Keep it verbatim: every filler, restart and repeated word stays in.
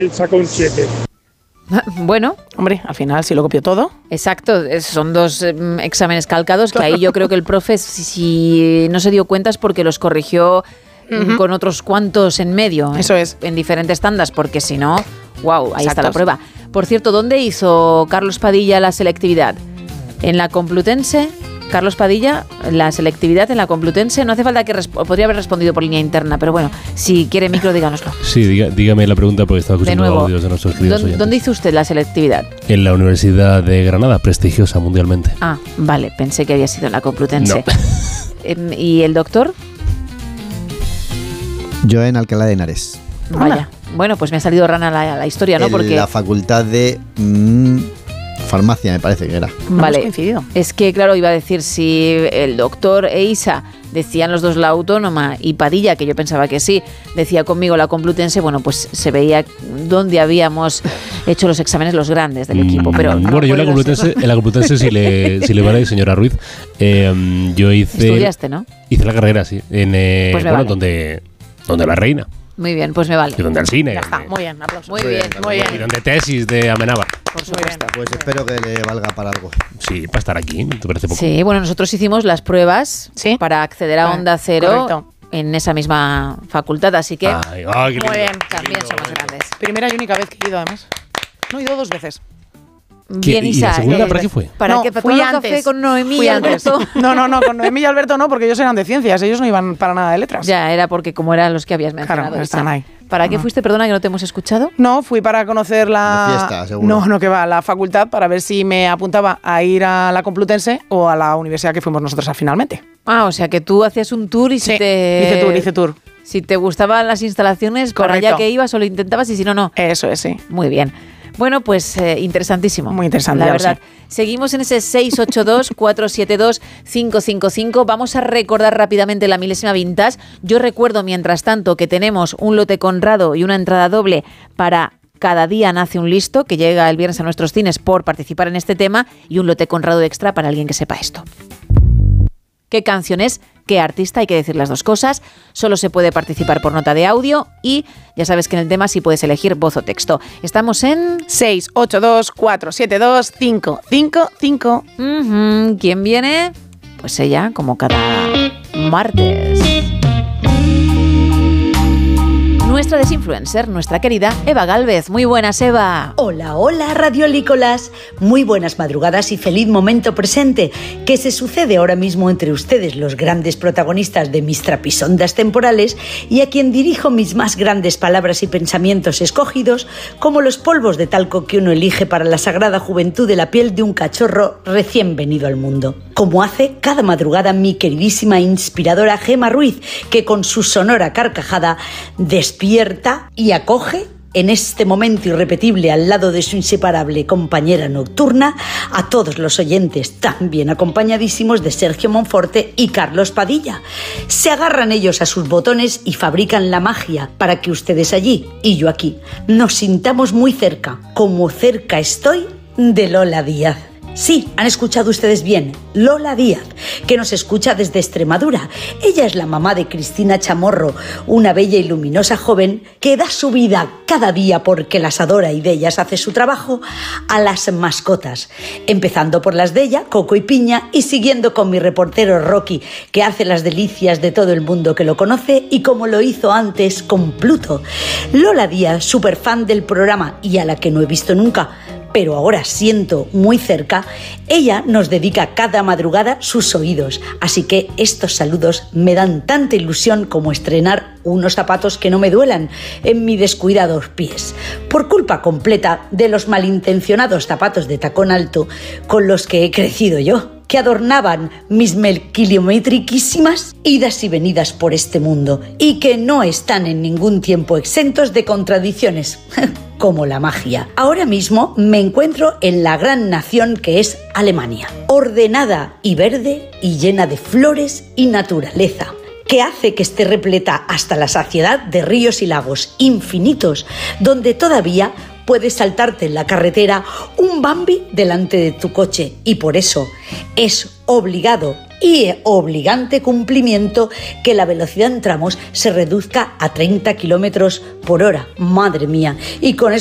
sacó un siete. Bueno, hombre, al final sí lo copió todo. Exacto, son dos eh, exámenes calcados que ahí yo creo que el profe, si, si no se dio cuenta es porque los corrigió uh-huh. con otros cuantos en medio. Eso es. En diferentes tandas, porque si no, wow, ahí Exacto. está la prueba. Por cierto, ¿dónde hizo Carlos Padilla la selectividad? ¿En la Complutense? Carlos Padilla, la selectividad en la Complutense, no hace falta que resp- podría haber respondido por línea interna, pero bueno, si quiere micro, díganoslo. Sí, diga, dígame la pregunta porque estaba escuchando de nuevo, audios de nuestros queridos ¿dónde, oyentes. ¿Dónde hizo usted la selectividad? En la Universidad de Granada, prestigiosa mundialmente. Ah, vale, pensé que había sido en la Complutense. No. ¿Y el doctor? Yo en Alcalá de Henares. Vaya, bueno, pues me ha salido rana la, la historia, ¿no? En Porque la facultad de mmm, farmacia, me parece que era. Vale, es que claro, iba a decir si el doctor e Isa decían los dos la autónoma y Padilla, que yo pensaba que sí, decía conmigo la Complutense, bueno, pues se veía dónde habíamos hecho los exámenes los grandes del equipo. Pero mm, no bueno, yo en la Complutense, en la Complutense si le, si le vale, señora Ruiz, eh, yo hice... Estudiaste, ¿no? Hice la carrera, sí, en, eh, pues bueno, vale. donde, donde la reina. Muy bien, pues me vale. Y donde el cine. Ya está, muy bien, aplausos. Muy bien, muy bien. Y donde tesis de Amenábar. Por supuesto. Pues espero que le valga para algo. Sí, para estar aquí, ¿te parece poco? Sí, bueno, nosotros hicimos las pruebas ¿Sí? para acceder a Onda Cero Correcto. En esa misma facultad, así que ay, ay, muy bien, también lindo, somos grandes. Primera y única vez que he ido, además. No he ido dos veces. Bien, Isa. ¿Y la segunda para qué fue? ¿Para no, qué? ¿Para fui tomar antes. café con Noemí fui y Alberto? Antes. No, no, no, con Noemí y Alberto no, porque ellos eran de ciencias, ellos no iban para nada de letras. Ya, era porque como eran los que habías mencionado. Claro, están ahí. ¿Para qué no. fuiste? Perdona, que no te hemos escuchado. No, fui para conocer la... La fiesta, seguro. No, no, que va, la facultad, para ver si me apuntaba a ir a la Complutense o a la universidad que fuimos nosotros finalmente. Ah, o sea, que tú hacías un tour y sí, si te... hice tour, hice tour. Si te gustaban las instalaciones, Correcto. para allá que ibas o lo intentabas y si no, no. Eso es, sí. Muy bien. Bueno, pues eh, interesantísimo. Muy interesante, la verdad. Seguimos en ese seis ocho dos, cuatro siete dos, cinco cinco cinco. Vamos a recordar rápidamente la milésima vintage. Yo recuerdo, mientras tanto, que tenemos un lote Conrado y una entrada doble para Cada día nace un listo, que llega el viernes a nuestros cines por participar en este tema, y un lote Conrado extra para alguien que sepa esto. ¿Qué canción es? ¿Qué artista? Hay que decir las dos cosas. Solo se puede participar por nota de audio y ya sabes que en el tema sí puedes elegir voz o texto. Estamos en... seis ocho dos, cuatro siete dos, cinco cinco cinco. Uh-huh. ¿Quién viene? Pues ella, como cada martes. Nuestra desinfluencer, nuestra querida Eva Gálvez. Muy buenas, Eva. Hola, hola, radiolícolas. Muy buenas madrugadas y feliz momento presente que se sucede ahora mismo entre ustedes, los grandes protagonistas de mis trapisondas temporales, y a quien dirijo mis más grandes palabras y pensamientos escogidos como los polvos de talco que uno elige para la sagrada juventud de la piel de un cachorro recién venido al mundo. Como hace cada madrugada mi queridísima e inspiradora Gema Ruiz, que con su sonora carcajada despierta y acoge en este momento irrepetible al lado de su inseparable compañera nocturna a todos los oyentes tan bien acompañadísimos de Sergio Monforte y Carlos Padilla. Se agarran ellos a sus botones y fabrican la magia para que ustedes allí y yo aquí nos sintamos muy cerca, como cerca estoy de Lola Díaz. Sí, han escuchado ustedes bien, Lola Díaz, que nos escucha desde Extremadura. Ella es la mamá de Cristina Chamorro, una bella y luminosa joven que da su vida cada día porque las adora y de ellas hace su trabajo a las mascotas, empezando por las de ella, Coco y Piña, y siguiendo con mi reportero Rocky, que hace las delicias de todo el mundo que lo conoce y como lo hizo antes con Pluto. Lola Díaz, súper fan del programa y a la que no he visto nunca, pero ahora siento muy cerca, ella nos dedica cada madrugada sus oídos. Así que estos saludos me dan tanta ilusión como estrenar unos zapatos que no me duelan en mis descuidados pies, por culpa completa de los malintencionados zapatos de tacón alto con los que he crecido yo, que adornaban mis melquilométriquísimas idas y venidas por este mundo y que no están en ningún tiempo exentos de contradicciones, como la magia. Ahora mismo me encuentro en la gran nación que es Alemania, ordenada y verde y llena de flores y naturaleza, que hace que esté repleta hasta la saciedad de ríos y lagos infinitos, donde todavía puede saltarte en la carretera un Bambi delante de tu coche y por eso es obligado y obligante cumplimiento que la velocidad en tramos se reduzca a treinta kilómetros por hora. Madre mía. Y con